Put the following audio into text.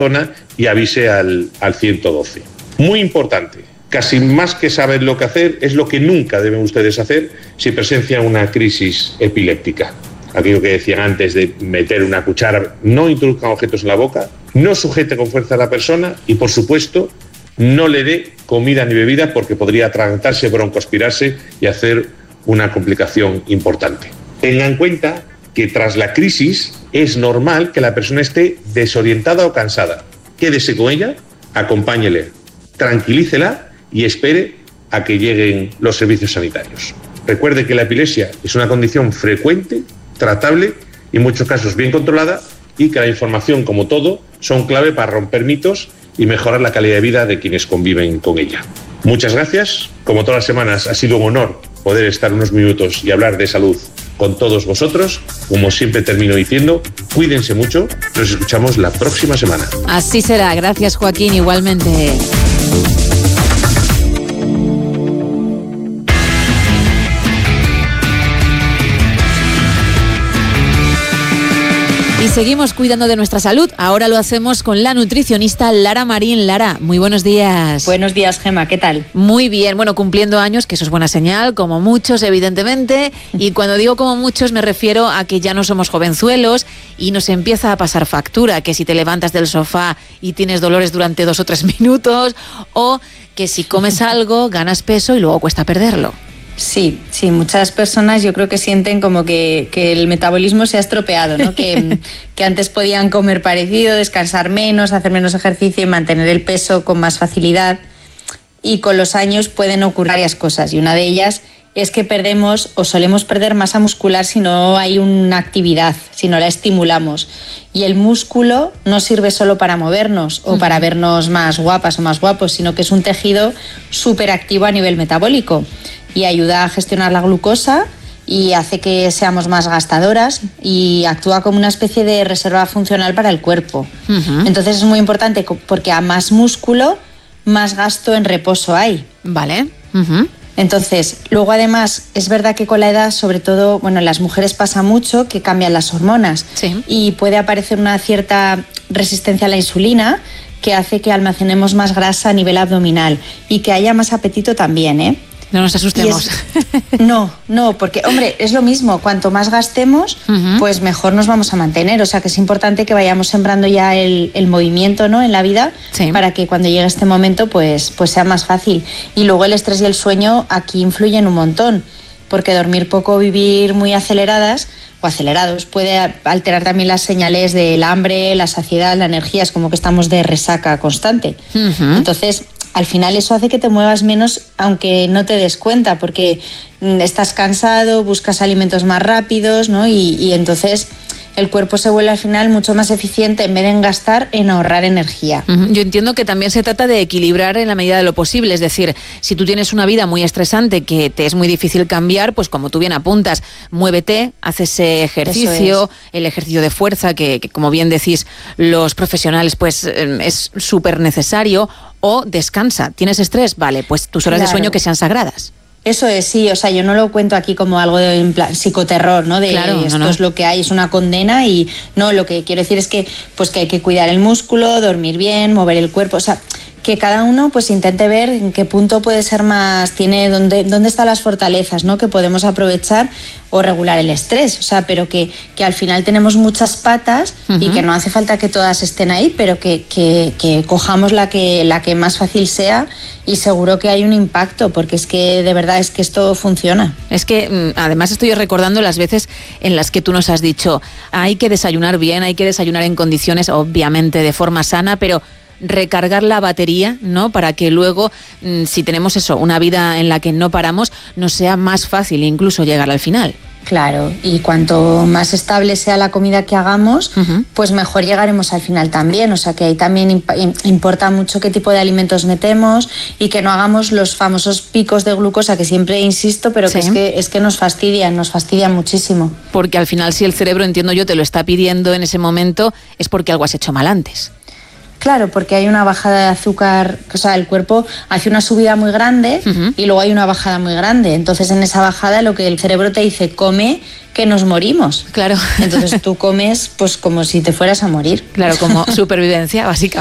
zona y avise al 112. Muy importante, casi más que saber lo que hacer, es lo que nunca deben ustedes hacer si presencian una crisis epiléptica. Aquello que decían antes de meter una cuchara, no introduzcan objetos en la boca, no sujete con fuerza a la persona y, por supuesto, no le dé comida ni bebida porque podría atragantarse, broncoaspirarse y hacer una complicación importante. Tengan en cuenta que tras la crisis es normal que la persona esté desorientada o cansada. Quédese con ella, acompáñele, tranquilícela y espere a que lleguen los servicios sanitarios. Recuerde que la epilepsia es una condición frecuente, tratable y en muchos casos bien controlada, y que la información, como todo, son clave para romper mitos y mejorar la calidad de vida de quienes conviven con ella. Muchas gracias. Como todas las semanas, ha sido un honor poder estar unos minutos y hablar de salud con todos vosotros. Como siempre termino diciendo, cuídense mucho. Nos escuchamos la próxima semana. Así será. Gracias, Joaquín. Igualmente. Y seguimos cuidando de nuestra salud. Ahora lo hacemos con la nutricionista Lara Marín. Lara, muy buenos días. Buenos días, Gemma, ¿qué tal? Muy bien, bueno, cumpliendo años, que eso es buena señal, como muchos, evidentemente. Y cuando digo como muchos, me refiero a que ya no somos jovenzuelos y nos empieza a pasar factura, que si te levantas del sofá y tienes dolores durante 2 o 3 minutos, o que si comes algo, ganas peso y luego cuesta perderlo. Sí, muchas personas yo creo que sienten como que el metabolismo se ha estropeado, ¿no? que antes podían comer parecido, descansar menos, hacer menos ejercicio y mantener el peso con más facilidad. Y con los años pueden ocurrir varias cosas, y una de ellas es que perdemos o solemos perder masa muscular si no hay una actividad, si no la estimulamos. Y el músculo no sirve solo para movernos o para vernos más guapas o más guapos, sino que es un tejido súper activo a nivel metabólico y ayuda a gestionar la glucosa y hace que seamos más gastadoras y actúa como una especie de reserva funcional para el cuerpo. Entonces es muy importante porque a más músculo, más gasto en reposo hay. Vale. Entonces, luego además es verdad que con la edad, sobre todo, bueno, en las mujeres pasa mucho que cambian las hormonas y puede aparecer una cierta resistencia a la insulina que hace que almacenemos más grasa a nivel abdominal y que haya más apetito también, ¿eh? No nos asustemos. No, porque, hombre, es lo mismo. Cuanto más gastemos, pues mejor nos vamos a mantener. O sea, que es importante que vayamos sembrando ya el movimiento, ¿no?, en la vida, para que cuando llegue este momento, pues sea más fácil. Y luego el estrés y el sueño aquí influyen un montón, porque dormir poco o vivir muy aceleradas o acelerados puede alterar también las señales del hambre, la saciedad, la energía. Es como que estamos de resaca constante. Entonces, al final eso hace que te muevas menos, aunque no te des cuenta, porque estás cansado, buscas alimentos más rápidos, ¿no? Y entonces el cuerpo se vuelve al final mucho más eficiente en vez de gastar en ahorrar energía. Yo entiendo que también se trata de equilibrar en la medida de lo posible, es decir, si tú tienes una vida muy estresante que te es muy difícil cambiar, pues como tú bien apuntas, muévete, haz ese ejercicio, el ejercicio de fuerza que como bien decís los profesionales, pues es súper necesario, o descansa. ¿Tienes estrés? Vale, pues tus horas de sueño que sean sagradas. Eso es, sí, o sea, yo no lo cuento aquí como algo de en plan psicoterror, ¿no? De esto es lo que hay, es una condena, y no, lo que quiero decir es que pues que hay que cuidar el músculo, dormir bien, mover el cuerpo, o sea, que cada uno pues intente ver en qué punto puede ser más, tiene dónde están las fortalezas, ¿no?, que podemos aprovechar o regular el estrés, o sea, pero que al final tenemos muchas patas y que no hace falta que todas estén ahí, pero que cojamos la que más fácil sea, y seguro que hay un impacto, porque es que de verdad es que esto funciona. Es que además estoy recordando las veces en las que tú nos has dicho, hay que desayunar bien, hay que desayunar en condiciones, obviamente de forma sana, pero recargar la batería, ¿no?, para que luego, si tenemos eso, una vida en la que no paramos, nos sea más fácil incluso llegar al final. Claro, y cuanto más estable sea la comida que hagamos, pues mejor llegaremos al final también. O sea, que ahí también importa mucho qué tipo de alimentos metemos y que no hagamos los famosos picos de glucosa, que siempre insisto, pero que es que nos fastidian muchísimo. Porque al final, si el cerebro, entiendo yo, te lo está pidiendo en ese momento, es porque algo has hecho mal antes. Claro, porque hay una bajada de azúcar, o sea, el cuerpo hace una subida muy grande y luego hay una bajada muy grande. Entonces, en esa bajada lo que el cerebro te dice, come, que nos morimos. Claro. Entonces tú comes pues como si te fueras a morir. Claro, como supervivencia, básicamente.